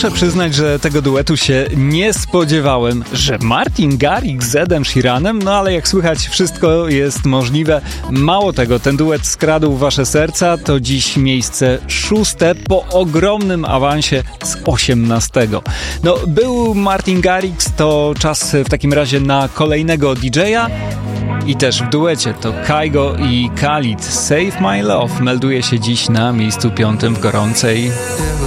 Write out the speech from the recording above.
muszę przyznać, że tego duetu się nie spodziewałem, że Martin Garrix z Edem Sheeranem, no ale jak słychać, wszystko jest możliwe. Mało tego, ten duet skradł wasze serca, to dziś miejsce 6 po ogromnym awansie z 18. No, był Martin Garrix, to czas w takim razie na kolejnego DJ-a. I też w duecie to Kygo i Khalid. Save My Love melduje się dziś na miejscu 5 w gorącej